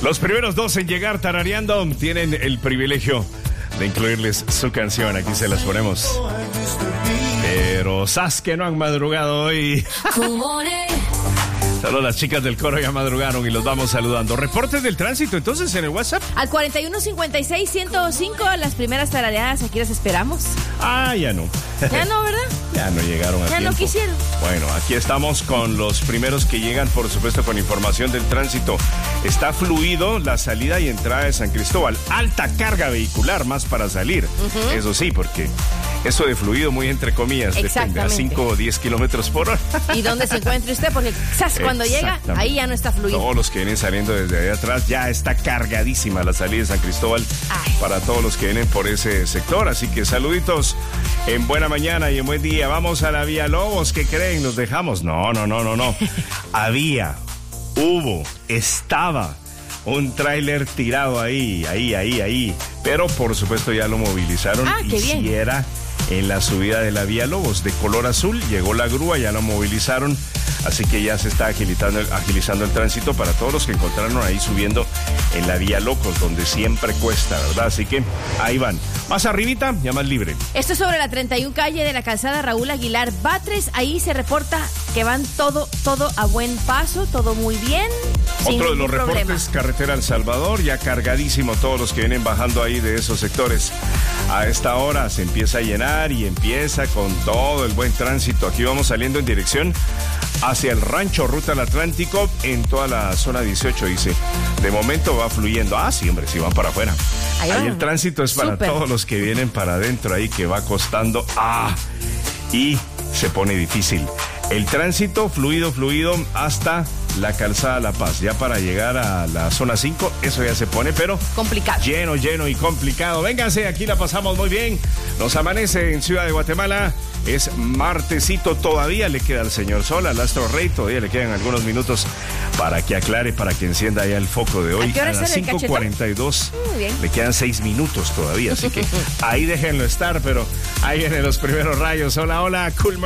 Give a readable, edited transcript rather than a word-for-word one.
Los primeros dos en llegar tarareando tienen el privilegio de incluirles su canción. Aquí se las ponemos. Pero ¿sabes que no han madrugado hoy? Solo las chicas del coro ya madrugaron y los vamos saludando. Reportes del tránsito entonces en el WhatsApp. Al 4156-105, las primeras tarareadas, aquí las esperamos. Ah, ya no. Ya no, ¿verdad? Ya no llegaron a Ya tiempo. no quisieron. Bueno, aquí estamos con los primeros que llegan, por supuesto, con información del tránsito. Está fluido la salida y entrada de San Cristóbal. Alta carga vehicular más para salir. Eso sí, porque eso de fluido, muy entre comillas, depende a 5 o 10 kilómetros por hora. ¿Y dónde se encuentra usted? Porque quizás cuando llega, ahí ya no está fluido. Todos los que vienen saliendo desde ahí atrás, ya está cargadísima la salida de San Cristóbal. Ay. Para todos los que vienen por ese sector. Así que saluditos en buena mañana y en buen día. Vamos a la Vía Lobos. ¿Qué creen? ¿Nos dejamos? No. Estaba un tráiler tirado ahí. Pero por supuesto ya lo movilizaron. Qué y bien. si era en la subida de la Vía Lobos, de color azul, llegó la grúa, ya lo movilizaron. Así que ya se está agilizando el tránsito para todos los que encontraron ahí subiendo en la Vía Locos, donde siempre cuesta, ¿verdad? Así que ahí van. Más arribita, ya más libre. Esto es sobre la 31 calle de la calzada Raúl Aguilar Batres. Ahí se reporta que van todo a buen paso, todo muy bien. Otro de los reportes, problema. carretera El Salvador, ya cargadísimo todos los que vienen bajando ahí de esos sectores. A esta hora se empieza a llenar y empieza con todo el buen tránsito. Aquí vamos saliendo en dirección hacia el rancho Ruta al Atlántico en toda la zona 18, dice. De momento va fluyendo. Sí, hombre, sí van para afuera. Ahí el tránsito es para todos los que vienen para adentro ahí, que va costando. Y se pone difícil. El tránsito fluido hasta la calzada La Paz. Ya para llegar a la zona 5, eso ya se pone, pero complicado. Lleno y complicado. Vénganse, aquí la pasamos muy bien. Nos amanece en Ciudad de Guatemala. Es martesito, todavía le queda al señor Sol, al Astro Rey, todavía le quedan algunos minutos para que aclare, para que encienda ya el foco de hoy. ¿A qué hora a las 5:42. Muy bien. Le quedan 6 minutos todavía, así que ahí déjenlo estar, pero ahí vienen los primeros rayos. Hola, cool.